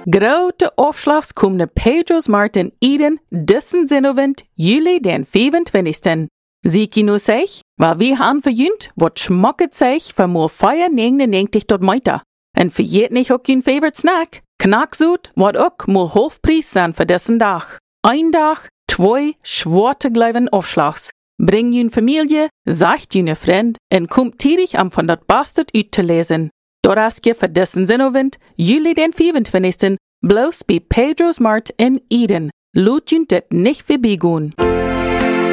Grote Aufschlags kommen Pedro's Markt in Eden, dissen Sinnowend, Juli den 25. Sie nu sich, weil wir han verjünt, wat schmocket sich für mo Feier 99 dort meiter. En verjet nicht auch kein Favorite Snack. Knacksud, wat auch mo Hofpreis sein für dissen Dach. Ein Dach, 2 schwarte Gleiben Aufschlags. Bring jün Familie, sagt jüne Freund, en kommt tierig am von dat Bastard ut zu lesen. Doraskje für dissen Sinnowend, Juli den 25. bloß bei Pedro's Mart in Eden. Lut jün det nicht vorbeigoen.